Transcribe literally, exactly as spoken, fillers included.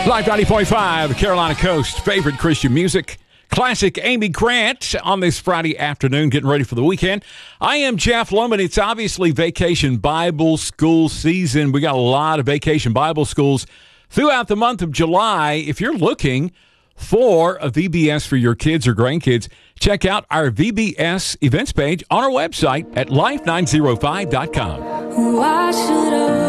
Live ninety point five, the Carolina Coast, favorite Christian music. Classic Amy Grant on this Friday afternoon, getting ready for the weekend. I am Jeff Lumen. It's obviously Vacation Bible School season. We got a lot of Vacation Bible Schools throughout the month of July. If you're looking for a V B S for your kids or grandkids, check out our V B S events page on our website at life nine oh five dot com. Why should I